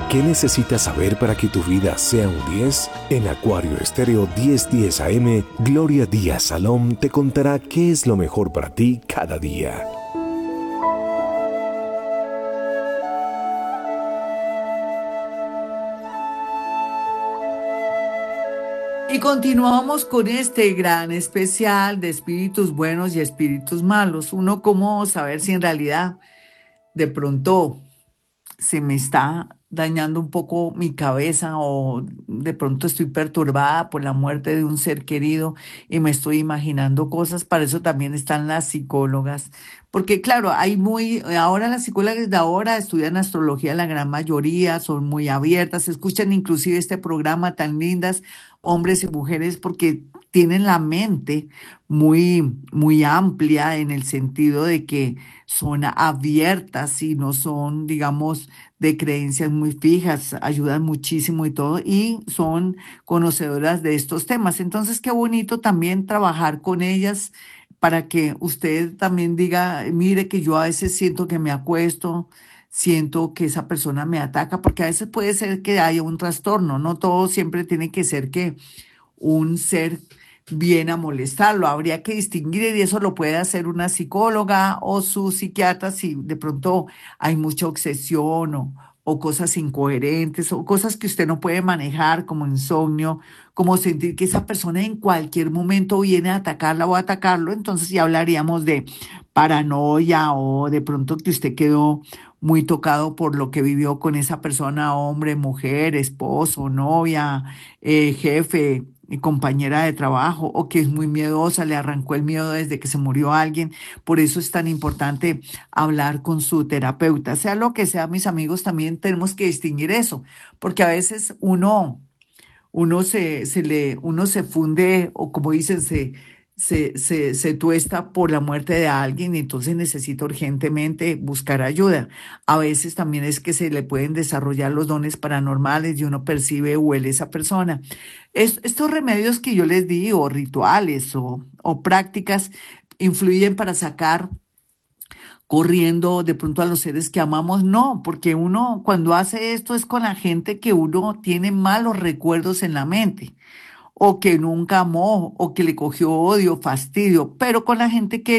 ¿Qué necesitas saber para que tu vida sea un 10? En Acuario Estéreo 1010 AM, Gloria Díaz Salom te contará qué es lo mejor para ti cada día. Y continuamos con este gran especial de espíritus buenos y espíritus malos. Uno, cómo saber si en realidad de pronto se me está dañando un poco mi cabeza o de pronto estoy perturbada por la muerte de un ser querido y me estoy imaginando cosas. Para eso también están las psicólogas. Porque claro, ahora las psicólogas de ahora estudian astrología, la gran mayoría son muy abiertas, escuchan inclusive este programa tan lindas, hombres y mujeres, porque tienen la mente muy amplia en el sentido de que son abiertas y no son, digamos, de creencias muy fijas, ayudan muchísimo y todo, y son conocedoras de estos temas. Entonces, qué bonito también trabajar con ellas para que usted también diga, mire que yo a veces siento que me acuesto, siento que esa persona me ataca, porque a veces puede ser que haya un trastorno, no todo siempre tiene que ser que un ser viene a molestarlo. Habría que distinguir y eso lo puede hacer una psicóloga o su psiquiatra si de pronto hay mucha obsesión o cosas incoherentes o cosas que usted no puede manejar como insomnio, como sentir que esa persona en cualquier momento viene a atacarla o a atacarlo. Entonces ya hablaríamos de paranoia o de pronto que usted quedó muy tocado por lo que vivió con esa persona, hombre, mujer, esposo, novia, jefe y compañera de trabajo, o que es muy miedosa, le arrancó el miedo desde que se murió alguien. Por eso es tan importante hablar con su terapeuta. Sea lo que sea, mis amigos, también tenemos que distinguir eso, porque a veces uno se funde, o como dicen, se tuesta por la muerte de alguien y entonces necesita urgentemente buscar ayuda. A veces también es que se le pueden desarrollar los dones paranormales y uno percibe o huele a esa persona. Estos remedios que yo les di, o rituales o prácticas, influyen para sacar corriendo de pronto a los seres que amamos, no, porque uno cuando hace esto es con la gente que uno tiene malos recuerdos en la mente, o que nunca amó, o que le cogió odio, fastidio, pero con la gente que